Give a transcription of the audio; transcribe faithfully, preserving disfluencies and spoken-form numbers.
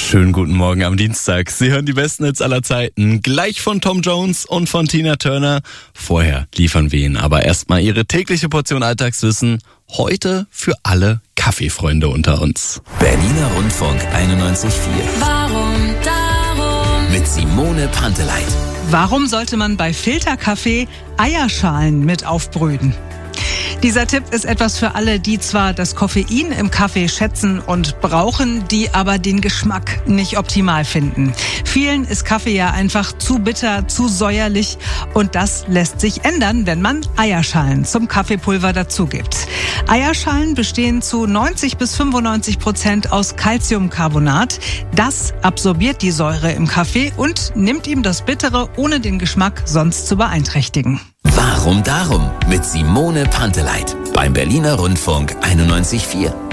Schönen guten Morgen am Dienstag. Sie hören die besten Hits aller Zeiten. Gleich von Tom Jones und von Tina Turner. Vorher liefern wir Ihnen aber erstmal Ihre tägliche Portion Alltagswissen. Heute für alle Kaffeefreunde unter uns. Berliner Rundfunk einundneunzig Komma vier. Warum darum? Mit Simone Panteleit. Warum sollte man bei Filterkaffee Eierschalen mit aufbrühen? Dieser Tipp ist etwas für alle, die zwar das Koffein im Kaffee schätzen und brauchen, die aber den Geschmack nicht optimal finden. Vielen ist Kaffee ja einfach zu bitter, zu säuerlich und das lässt sich ändern, wenn man Eierschalen zum Kaffeepulver dazu gibt. Eierschalen bestehen zu neunzig bis fünfundneunzig Prozent aus Calciumcarbonat. Das absorbiert die Säure im Kaffee und nimmt ihm das Bittere, ohne den Geschmack sonst zu beeinträchtigen. Warum darum? Mit Simone Panteleit beim Berliner Rundfunk einundneunzig Komma vier.